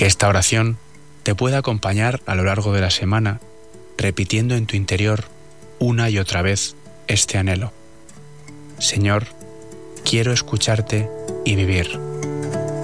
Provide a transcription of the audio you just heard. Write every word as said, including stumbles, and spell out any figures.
Que esta oración te pueda acompañar a lo largo de la semana, repitiendo en tu interior una y otra vez este anhelo. Señor, quiero escucharte y vivir.